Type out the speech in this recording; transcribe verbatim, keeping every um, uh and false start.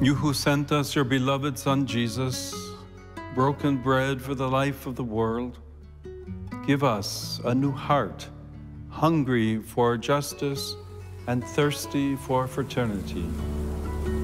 You who sent us your beloved Son, Jesus, broken bread for the life of the world, give us a new heart, hungry for justice and thirsty for fraternity.